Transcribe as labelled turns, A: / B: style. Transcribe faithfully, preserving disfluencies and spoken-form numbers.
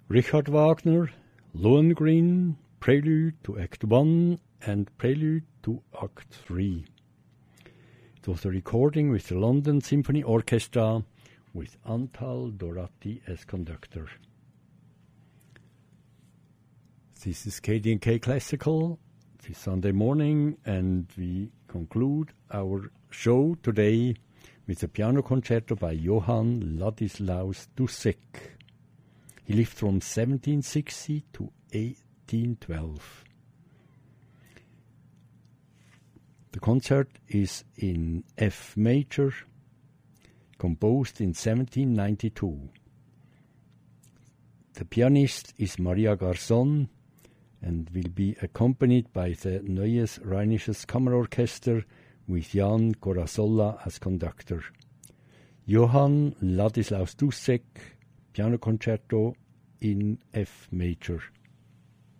A: Richard Wagner, Lohengrin, Prelude to Act one and Prelude to Act three. It was a recording with the London Symphony Orchestra with Antal Doratti as conductor. This is K D and K Classical. This Sunday morning, and we conclude our show today with a piano concerto by Johann Ladislaus Dussek. He lived from seventeen sixty to eighteen twelve. The concert is in F major, composed in seventeen ninety-two. The pianist is Maria Garzon and will be accompanied by the Neues Rheinisches Kammerorchester with Jan Corazzolla as conductor. Johann Ladislaus Dussek, piano concerto in F major.